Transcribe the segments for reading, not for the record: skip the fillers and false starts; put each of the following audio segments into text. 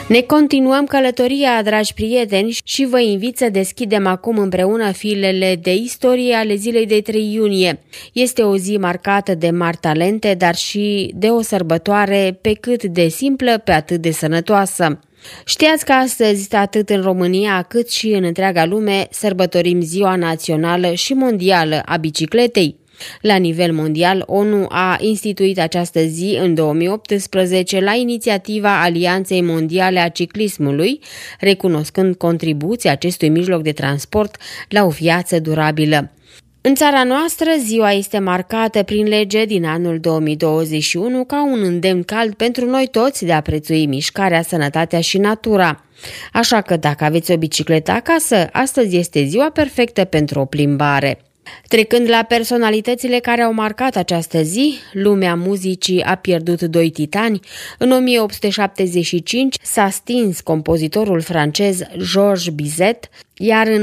Ne continuăm călătoria, dragi prieteni, și vă invit să deschidem acum împreună filele de istorie ale zilei de 3 iunie. Este o zi marcată de mari talente, dar și de o sărbătoare pe cât de simplă, pe atât de sănătoasă. Știați că astăzi, atât în România cât și în întreaga lume, sărbătorim Ziua Națională și Mondială a Bicicletei. La nivel mondial, ONU a instituit această zi în 2018 la inițiativa Alianței Mondiale a Ciclismului, recunoscând contribuția acestui mijloc de transport la o viață durabilă. În țara noastră, ziua este marcată prin lege din anul 2021 ca un îndemn cald pentru noi toți de a prețui mișcarea, sănătatea și natura. Așa că dacă aveți o bicicletă acasă, astăzi este ziua perfectă pentru o plimbare. Trecând la personalitățile care au marcat această zi, lumea muzicii a pierdut 2 titani. În 1875 s-a stins compozitorul francez Georges Bizet, iar în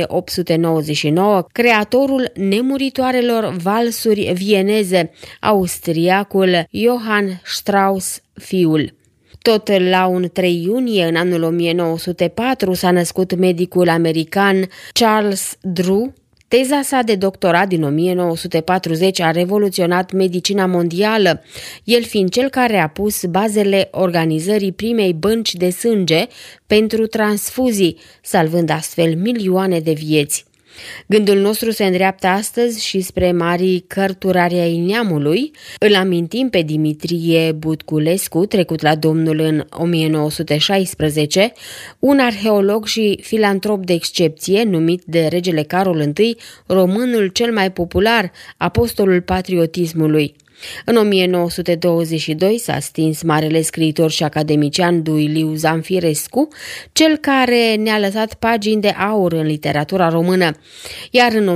1899 creatorul nemuritoarelor valsuri vieneze, austriacul Johann Strauss fiul. Tot la un 3 iunie, în anul 1904, s-a născut medicul american Charles Drew. Teza sa de doctorat din 1940 a revoluționat medicina mondială, el fiind cel care a pus bazele organizării primei bănci de sânge pentru transfuzii, salvând astfel milioane de vieți. Gândul nostru se îndreaptă astăzi și spre marii cărturari ai neamului. Îl amintim pe Dimitrie Butculescu, trecut la Domnul în 1916, un arheolog și filantrop de excepție, numit de regele Carol I, românul cel mai popular, apostolul patriotismului. În 1922 s-a stins marele scriitor și academician Duiliu Zanfirescu, cel care ne-a lăsat pagini de aur în literatura română. Iar în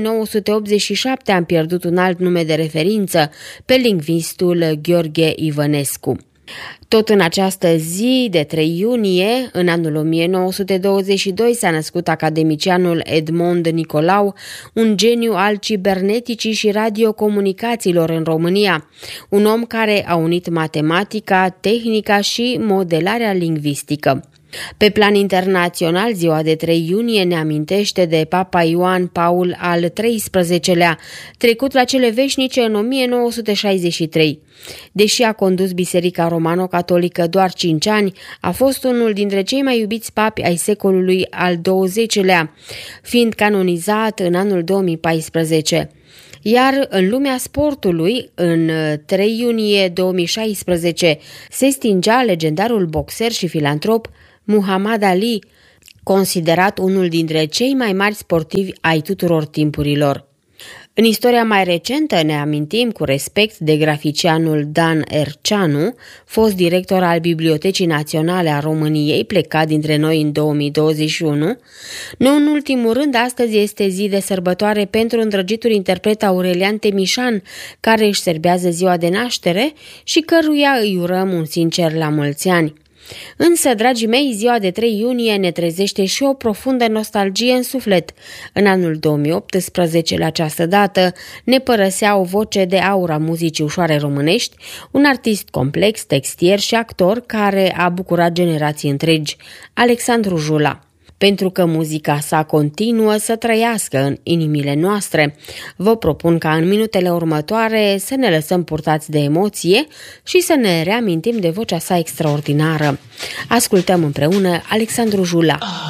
1987 am pierdut un alt nume de referință, pe lingvistul Gheorghe Ivănescu. Tot în această zi de 3 iunie, în anul 1922, s-a născut academicianul Edmond Nicolau, un geniu al ciberneticii și radiocomunicațiilor în România, un om care a unit matematica, tehnica și modelarea lingvistică. Pe plan internațional, ziua de 3 iunie ne amintește de Papa Ioan Paul al XIII-lea, trecut la cele veșnice în 1963. Deși a condus Biserica Romano-Catolică doar 5 ani, a fost unul dintre cei mai iubiți papi ai secolului al XX-lea, fiind canonizat în anul 2014. Iar în lumea sportului, în 3 iunie 2016, se stingea legendarul boxer și filantrop Muhammad Ali, considerat unul dintre cei mai mari sportivi ai tuturor timpurilor. În istoria mai recentă ne amintim cu respect de graficianul Dan Erceanu, fost director al Bibliotecii Naționale a României, plecat dintre noi în 2021. Nu în ultimul rând, astăzi este zi de sărbătoare pentru îndrăgitul interpret Aurelian Temișan, care își serbează ziua de naștere și căruia îi urăm un sincer la mulți ani. Însă, dragii mei, ziua de 3 iunie ne trezește și o profundă nostalgie în suflet. În anul 2018, la această dată, ne părăsea o voce de aur a muzicii ușoare românești, un artist complex, textier și actor care a bucurat generații întregi, Alexandru Jula. Pentru că muzica sa continuă să trăiască în inimile noastre, vă propun ca în minutele următoare să ne lăsăm purtați de emoție și să ne reamintim de vocea sa extraordinară. Ascultăm împreună Alexandru Jula.